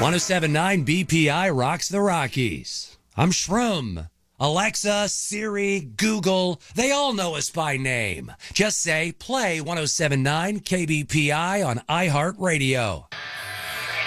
1079 BPI rocks the Rockies. I'm Shroom. Alexa, Siri, Google, they all know us by name. Just say, play 1079 KBPI on iHeartRadio.